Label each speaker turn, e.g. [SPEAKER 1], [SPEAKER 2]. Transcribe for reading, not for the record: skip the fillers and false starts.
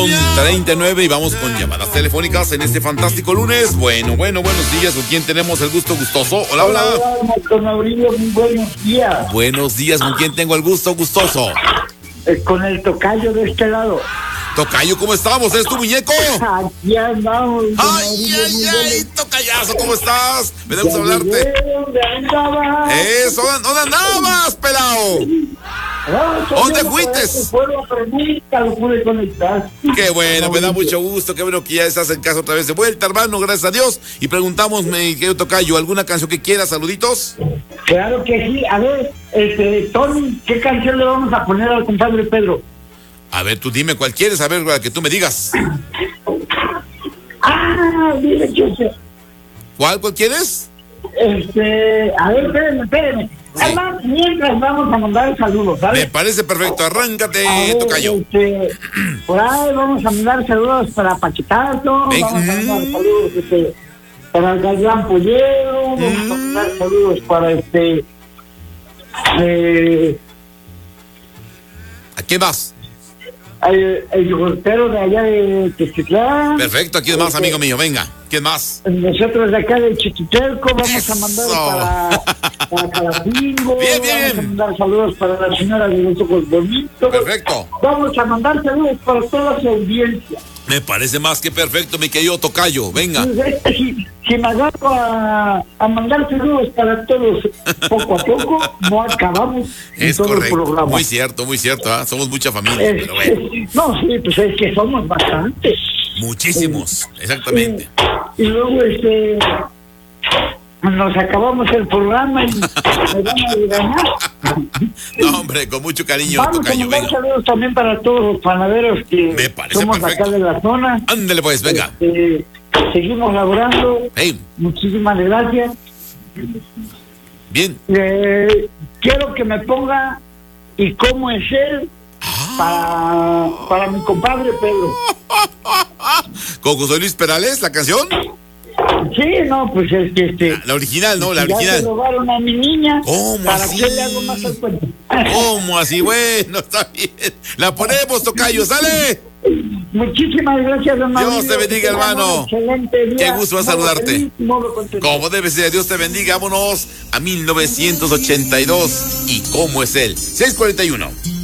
[SPEAKER 1] 8:39 y vamos con llamadas telefónicas en este fantástico lunes. Buenos días. ¿Con quién tenemos el gusto gustoso? Hola.
[SPEAKER 2] Hola, con Aurelio, muy buenos días.
[SPEAKER 1] Buenos días, ¿con quién tengo el gusto gustoso?
[SPEAKER 2] Con el tocayo de este lado.
[SPEAKER 1] Tocayo, ¿cómo estamos? ¿Es tu muñeco?
[SPEAKER 2] Aquí andamos.
[SPEAKER 1] Ay, tocayazo, ¿cómo estás? Me da gusto hablarte.
[SPEAKER 2] ¿Dónde andabas?
[SPEAKER 1] Eso, ¿dónde andabas, pelao? ¿Dónde fuiste?
[SPEAKER 2] Lo pude conectar.
[SPEAKER 1] Qué bueno, me da mucho gusto, qué bueno que ya estás en casa otra vez de vuelta, hermano, gracias a Dios. Y preguntamos, mi querido tocayo, ¿alguna canción que quieras? Saluditos.
[SPEAKER 2] Claro que sí. A ver, Tony, ¿qué canción le vamos a poner al compadre Pedro?
[SPEAKER 1] A ver, tú dime cuál quieres, a ver, para que tú me digas.
[SPEAKER 2] Dile que
[SPEAKER 1] ¿Cuál quieres?
[SPEAKER 2] A ver, espérenme.
[SPEAKER 1] Sí.
[SPEAKER 2] Además, mientras vamos a mandar saludos, ¿sabes?
[SPEAKER 1] Me parece perfecto, arráncate, tocayo.
[SPEAKER 2] Por ahí vamos a mandar saludos para Paquetazo, vamos a mandar saludos para el Gallán Pollero, vamos a mandar saludos para
[SPEAKER 1] ¿A qué más?
[SPEAKER 2] el portero de allá de Techitlán.
[SPEAKER 1] Perfecto, ¿quién más, amigo mío? Venga, ¿quién más?
[SPEAKER 2] Nosotros de acá de Chiquitelco vamos a mandar para Calapingo.
[SPEAKER 1] Bien.
[SPEAKER 2] Vamos a mandar saludos para la señora de los ojos bonitos.
[SPEAKER 1] Perfecto.
[SPEAKER 2] Vamos a mandar saludos para toda su audiencia.
[SPEAKER 1] Me parece más que perfecto, mi querido tocayo. Venga.
[SPEAKER 2] Si me agarro a mandar saludos para todos poco a poco, no acabamos
[SPEAKER 1] Es
[SPEAKER 2] todo
[SPEAKER 1] correcto.
[SPEAKER 2] el programa.
[SPEAKER 1] Muy cierto, ¿eh? Somos mucha familia, pero bueno.
[SPEAKER 2] No, sí, pues es que somos bastantes.
[SPEAKER 1] Muchísimos, exactamente.
[SPEAKER 2] Y luego nos acabamos el programa y me van a regañar.
[SPEAKER 1] No, hombre, con mucho cariño,
[SPEAKER 2] Vamos
[SPEAKER 1] tocayo,
[SPEAKER 2] a mandar
[SPEAKER 1] venga.
[SPEAKER 2] saludos también para todos los panaderos que
[SPEAKER 1] Me parece
[SPEAKER 2] somos
[SPEAKER 1] perfecto.
[SPEAKER 2] acá de la zona.
[SPEAKER 1] Ándale pues, venga.
[SPEAKER 2] Seguimos laborando.
[SPEAKER 1] Hey,
[SPEAKER 2] Muchísimas gracias.
[SPEAKER 1] bien.
[SPEAKER 2] Quiero que me ponga ¿Y cómo es él? Para mi compadre Pedro.
[SPEAKER 1] ¿Con José Luis Perales, la canción?
[SPEAKER 2] Sí, no, pues es que
[SPEAKER 1] La original, ¿no? La
[SPEAKER 2] ya se
[SPEAKER 1] original.
[SPEAKER 2] robaron a mi niña.
[SPEAKER 1] ¿Cómo
[SPEAKER 2] ¿Para
[SPEAKER 1] así?
[SPEAKER 2] qué le hago más al cuento?
[SPEAKER 1] ¿Cómo así? Bueno, está bien. La ponemos, tocayo, ¿sale?
[SPEAKER 2] Muchísimas gracias, don Mauricio.
[SPEAKER 1] Dios te bendiga, hermano.
[SPEAKER 2] Excelente día.
[SPEAKER 1] Qué gusto saludarte.
[SPEAKER 2] Feliz, modo contento.
[SPEAKER 1] Como debe ser, Dios te bendiga. Vámonos a 1982. ¿Y cómo es él? 6:41.